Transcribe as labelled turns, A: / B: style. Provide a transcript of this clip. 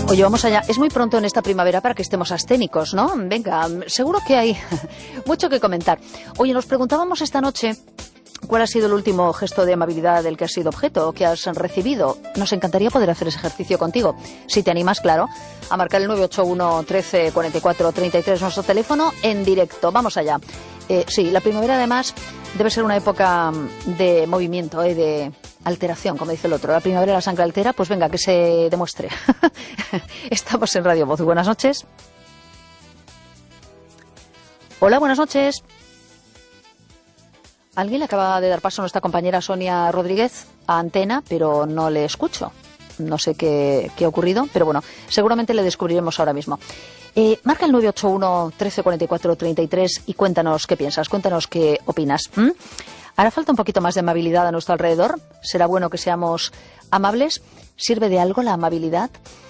A: Oye, vamos allá. Es muy pronto en esta primavera para que estemos asténicos, ¿no? Venga, seguro que hay mucho que comentar. Oye, nos preguntábamos esta noche cuál ha sido el último gesto de amabilidad del que has sido objeto o que has recibido. Nos encantaría poder hacer ese ejercicio contigo. Si te animas, claro, a marcar el 981 13 44 33, nuestro teléfono, en directo. Vamos allá. Sí, la primavera además debe ser una época de movimiento, de alteración, como dice el otro. La primavera la sangre altera, pues venga, que se demuestre. Estamos en Radio Voz. Buenas noches. Hola, buenas noches. Alguien le acaba de dar paso a nuestra compañera Sonia Rodríguez a antena, pero no le escucho. No sé qué ha ocurrido, pero bueno, seguramente le descubriremos ahora mismo. Marca el 981 13 44 33 y cuéntanos qué piensas, cuéntanos qué opinas. ¿Hará falta un poquito más de amabilidad a nuestro alrededor? ¿Será bueno que seamos amables? ¿Sirve de algo la amabilidad?